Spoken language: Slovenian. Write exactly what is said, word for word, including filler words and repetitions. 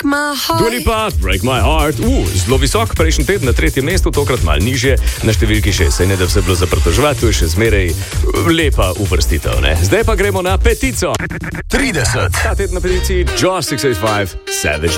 my heart. Dua Lipa, Break My Heart. Uh, zelo visok, prejšnji teden na tretjem mestu, tokrat malo nižje, na številki šest. Saj ne da vse bilo za pritoževati, to je še zmeraj lepa uvrstitev, ne? Zdaj pa gremo na petico. trideset. Ta teden na peticiji Josh šest osem pet, Savage